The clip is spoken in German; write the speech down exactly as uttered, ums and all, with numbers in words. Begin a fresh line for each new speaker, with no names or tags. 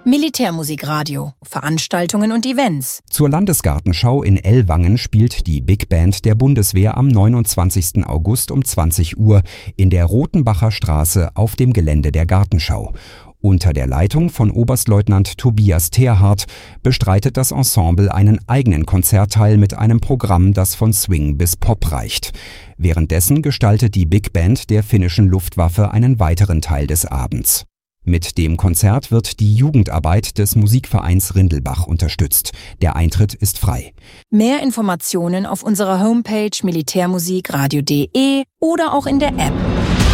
Militärmusikradio, Veranstaltungen und Events.
Zur Landesgartenschau in Ellwangen spielt die Big Band der Bundeswehr am neunundzwanzigsten August um zwanzig Uhr in der Rotenbacher Straße auf dem Gelände der Gartenschau. Unter der Leitung von Oberstleutnant Tobias Terhardt bestreitet das Ensemble einen eigenen Konzertteil mit einem Programm, das von Swing bis Pop reicht. Währenddessen gestaltet die Big Band der finnischen Luftwaffe einen weiteren Teil des Abends. Mit dem Konzert wird die Jugendarbeit des Musikvereins Rindelbach unterstützt. Der Eintritt ist frei.
Mehr Informationen auf unserer Homepage militärmusikradio punkt de oder auch in der App.